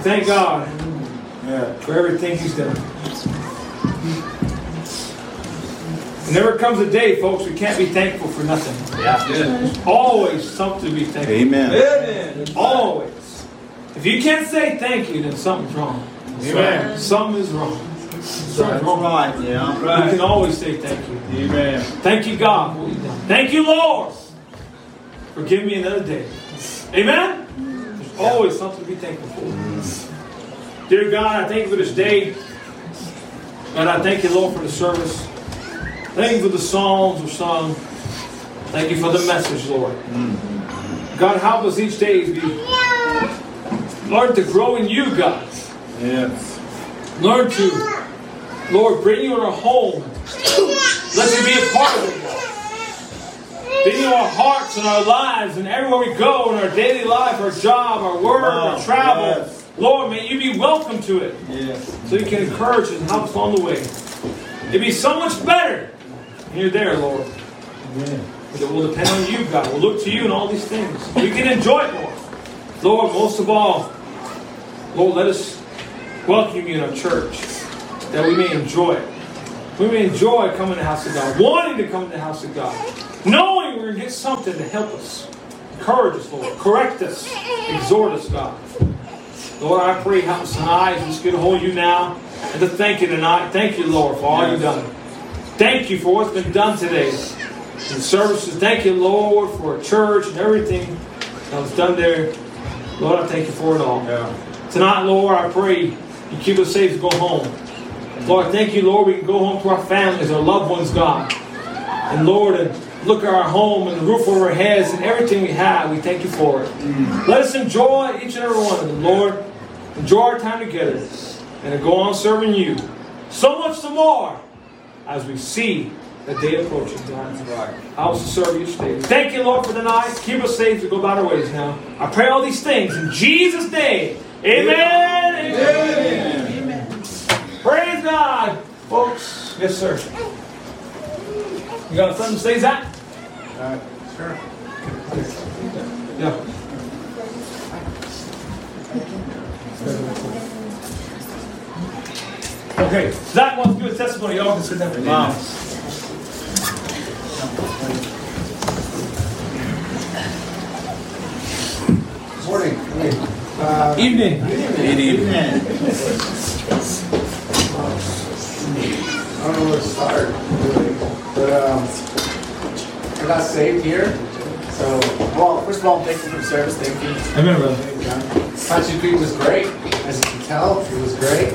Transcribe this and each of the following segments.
thank God for everything He's done. And never comes a day, folks, we can't be thankful for nothing. There's always something to be thankful for. Amen. Always. If you can't say thank you, then something's wrong. Amen. Something is wrong. Something's wrong. Right. Yeah. Right. You can always say thank you. Amen. Thank you, God, for what you've done. Thank you, Lord, for giving me another day. Amen? There's always something to be thankful for. Dear God, I thank you for this day. God, I thank you, Lord, for the service. Thank you for the songs we've sung. Thank you for the message, Lord. God, help us each day as we learn to grow in you, God. Yes. Learn to, Lord, bring you in our home. Let you be a part of it, God. Be in our hearts and our lives and everywhere we go in our daily life, our job, our work, our travel. Yes. Lord, may you be welcome to it. Yes. So you can encourage us and help us along the way. It'd be so much better when you're there, Lord. Amen. That we'll depend on you, God. We'll look to you in all these things. We can enjoy it more. Lord, most of all, Lord, let us welcome you in our church, that we may enjoy it. We may enjoy coming to the house of God, wanting to come to the house of God, knowing we're going to get something to help us, encourage us, Lord, correct us, exhort us, God. Lord, I pray, help us tonight. Just get a hold of you now and to thank you tonight. Thank you, Lord, for all you've done. Thank you for what's been done today. In services, thank you, Lord, for a church and everything that was done there. Lord, I thank you for it all. Yeah. Tonight, Lord, I pray you keep us safe to go home. Lord, thank you, Lord, we can go home to our families, our loved ones, God. And Lord, and look at our home and the roof over our heads and everything we have. We thank you for it. Let us enjoy each and every one of them, Lord. Enjoy our time together and to go on serving you. So much the more as we see the day approaching, God. Help us to serve you today. Thank you, Lord, for the night. Keep us safe to go about our ways now. I pray all these things in Jesus' name. Amen. Amen. Amen. Praise God. Folks. Yes, sir. You got something to say, Zach? Sure. Yeah. Okay. Zach wants to do a testimony. Y'all can sit down for a minute. Morning. Evening. Evening. I don't know where to start, really. But I got saved here. So, well, first of all, thank you for the service. Thank you. Amen, brother. Apache Creek was great. As you can tell, it was great.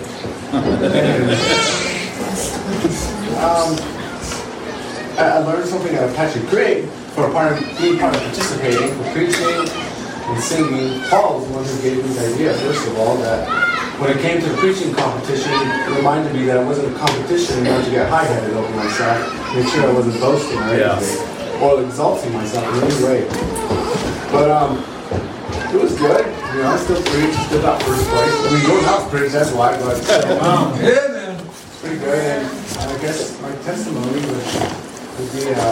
I learned something at Apache Creek for being part of participating, for preaching and singing. Paul was the one who gave me the idea, first of all, that when it came to the preaching competition, it reminded me that it wasn't a competition not to get high-headed over myself, make sure I wasn't boasting or anything, or exalting myself in any way. But it was good. You know, I still preached, still got first place. I mean, your house preached, that's why, but it's pretty good. And I guess my testimony would be, I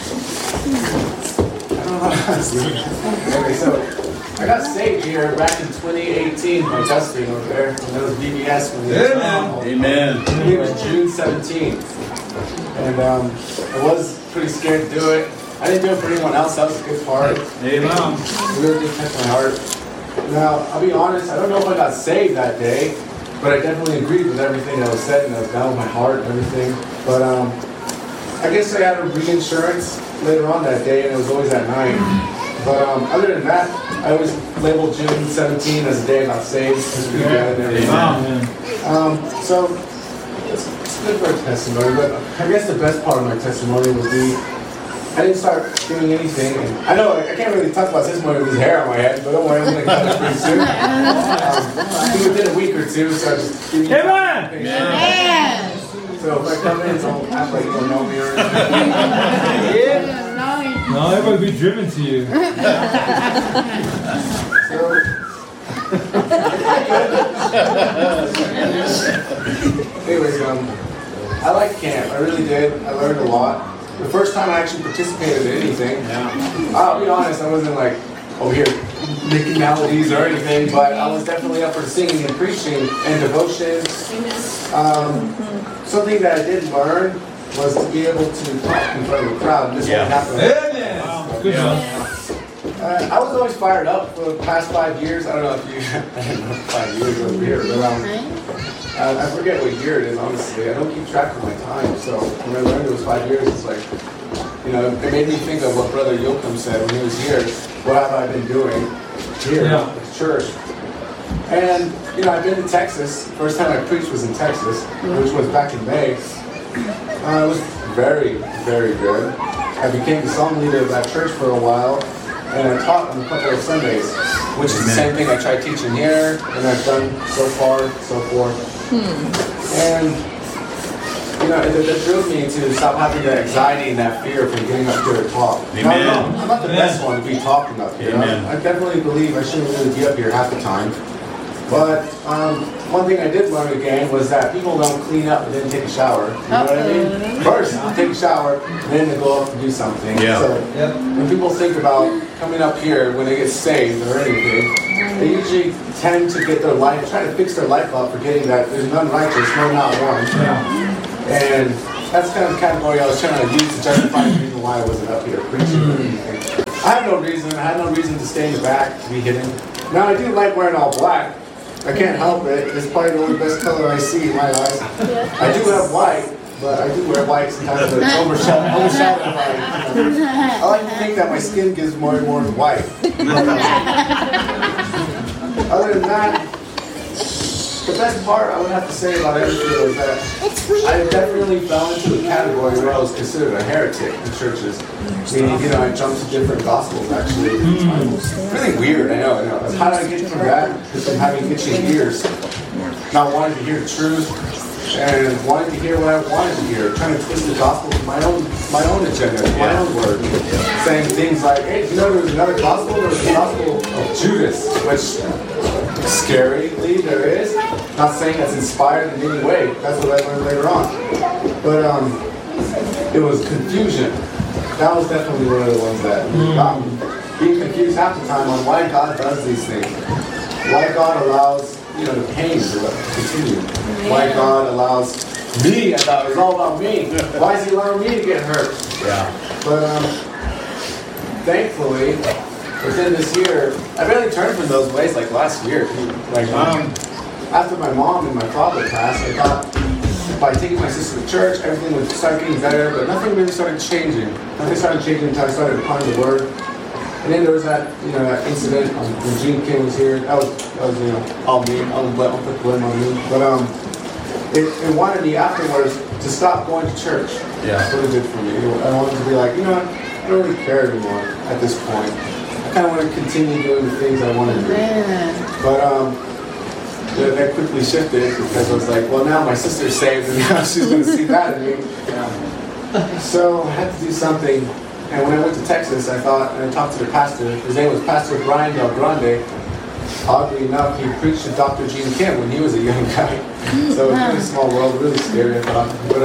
don't know how to answer. Okay, so I got saved here back in 2018 by Dustin over there. And that was VBS when he was Amen. It was June 17th. And I was pretty scared to do it. I didn't do it for anyone else. That was a good part. Amen. It really did touch my heart. Now, I'll be honest, I don't know if I got saved that day, but I definitely agreed with everything that was said and that was down with my heart and everything. But I guess I had a reinsurance later on that day, and it was always at night. But other than that, I always labeled June 17 as the day I got saved. It's pretty good and everything. So it's good for a testimony, but I guess the best part of my testimony would be I didn't start doing anything. And I know I can't really talk about this morning with his hair on my head, but don't worry, I'm going to cut it pretty soon. I think within a week or two, so I just give you time. So if I come in, don't act like you don't know me or anything. No, everybody be driven to you. Anyways, I like camp. I really did. I learned a lot. The first time I actually participated in anything, I'll be honest, I wasn't like over here making melodies or anything, but I was definitely up for singing and preaching and devotion. Something that I did learn was to be able to talk in front of a crowd. This won't happen. Amen. Good job. I was always fired up for the past 5 years. I don't know if you, I don't know, 5 years over here, but I forget what year it is, honestly. I don't keep track of my time. So when I learned it was 5 years, it's like, you know, it made me think of what Brother Yoakum said when he was here. What have I been doing here at the church? And, you know, I've been to Texas. First time I preached was in Texas, which was back in May. It was very, very good. I became the song leader of that church for a while, and I taught on a couple of Sundays, which is the same thing I tried teaching here, and I've done so far, so forth. And, you know, that drove me to stop having that anxiety and that fear from getting up here to talk. Amen. Now, I'm not the best one to be talking up here. Amen. I definitely believe I shouldn't really be up here half the time. But one thing I did learn again was that people don't clean up and then take a shower. You know what I mean? First, take a shower, then they go up and do something. Yeah. So when people think about coming up here when they get saved or anything, they usually tend to get their life, try to fix their life up, forgetting that there's none righteous, no, not one. And that's kind of the category I was trying to use to justify the reason why I wasn't up here preaching or anything. I had no reason to stay in the back, to be hidden. Now, I do like wearing all black. I can't help it. It's probably the only best color I see in my eyes. I do have white, but I do wear white sometimes, but it's overshadowed by, you know. I like to think that my skin gives more and more white. Other than that, the best part I would have to say about everything was that I definitely fell into the category where I was considered a heretic in churches. Meaning, you know, I jumped to different gospels actually. Really weird, I know. How did I get from that to from having itchy ears? Not wanting to hear the truth and wanting to hear what I wanted to hear, trying to twist the gospel to my own agenda, my own word. Saying things like, hey, you know there was another gospel? There was the gospel of Judas, which scarily there is. Not saying that's inspired in any way. That's what I learned later on. But it was confusion. That was definitely one of the ones that got me. Being confused half the time on why God does these things. Why God allows, you know, the pain to continue. Why God allows me, I thought it was all about me. Why is he allowing me to get hurt? Yeah. But thankfully, within this year, I really turned from those ways like last year. Like after my mom and my father passed, I thought by taking my sister to church, everything would start getting better, but nothing really started changing. Nothing started changing until I started applying the word. And then there was that, you know, that incident when Gene Kim was here. That was you know, all me. I'll put blame on me. But it wanted me afterwards to stop going to church. Yeah. That's what it did for me. I wanted to be like, you know what? I don't really care anymore at this point. I kind of want to continue doing the things I want to do. But that quickly shifted because I was like, well, now my sister's saved and now she's going to see that in me. So I had to do something. And when I went to Texas, I thought, and I talked to the pastor. His name was Pastor Brian Del Grande. Oddly enough, he preached to Dr. Gene Kim when he was a young guy. So it was a really small world, really scary, I thought. But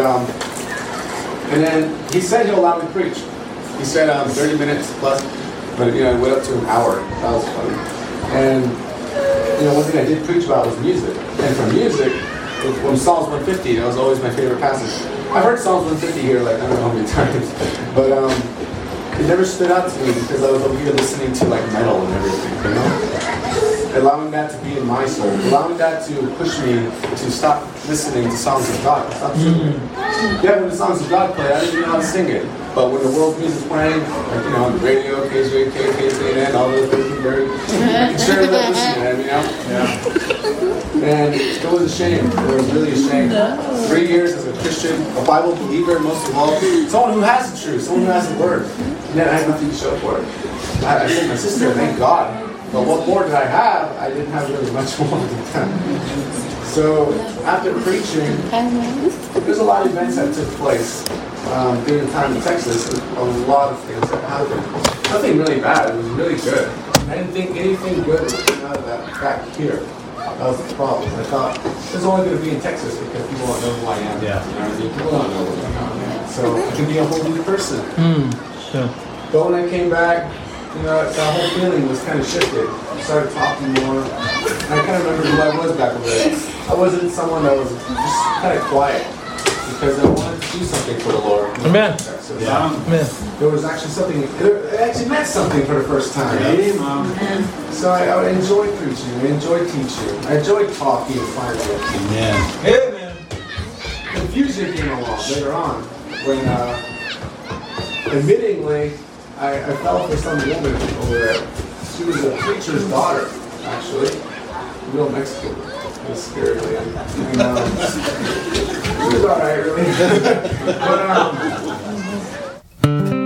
and then he said he'll allow me to preach. He said 30 minutes plus, but you know, it went up to an hour. That was funny. And you know, one thing I did preach about was music. And from music, from Psalms 150, that was always my favorite passage. I've heard Psalms 150 here like I don't know how many times, but it never stood out to me because I was over here listening to like metal and everything, you know? Allowing that to be in my soul, allowing that to push me to stop listening to songs of God. Stop singing. Yeah, when the songs of God play, I didn't even know how to sing it. But when the world music's playing, like, you know, on the radio, KJK, KCNN, all those things, I can sure let listen to them, you know? Yeah. And it was a shame. It was really a shame. 3 years as a Christian, a Bible believer, most of all, someone who has the truth, someone who has the word. And then I had nothing to show for it. I told my sister, thank God. But what more did I have? I didn't have really much more at the time. So after preaching, there's a lot of events that took place during the time in Texas. A lot of things that happened. Nothing really bad. It was really good. I didn't think anything good would come out of that back here. That was the problem. I thought this is only going to be in Texas because people don't know who I am. Yeah. You know what I mean? People don't know what's going on. So I can be a whole new person. Sure. But when I came back, that whole feeling was kind of shifted. I started talking more. And I kind of remember who I was back over there. I wasn't someone that was just kind of quiet because I wanted to do something for the Lord. Amen. So Amen. there was actually something, it actually meant something for the first time. So I enjoyed preaching, I enjoyed teaching, I enjoyed talking finally. Amen. Amen. Confusion came along later on when, admittingly, I fell for some woman over there. She was a preacher's daughter, actually. Real Mexican. It was scary lady. And, she was alright, really. But,